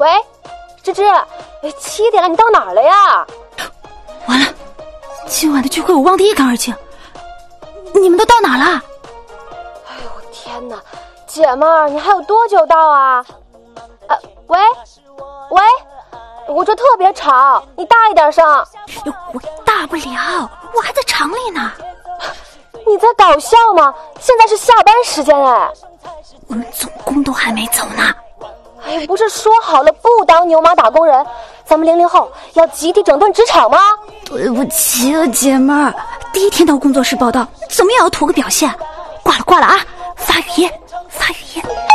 喂，芝芝，7点了，你到哪儿了呀？ 完了，今晚的聚会我忘得一干二净。你们都到哪了？ 哎呦天哪，姐们儿，你还有多久到啊？喂，我这特别吵，你大一点声。 我大不了，我还在厂里呢。 你在搞笑吗？现在是下班时间哎。 我们总工都还没走呢。 哎，不是说好了不当牛马打工人，咱们00后要集体整顿职场吗？ 对不起了，姐妹儿，第一天到工作室报道，怎么也要图个表现。挂了啊，发语音。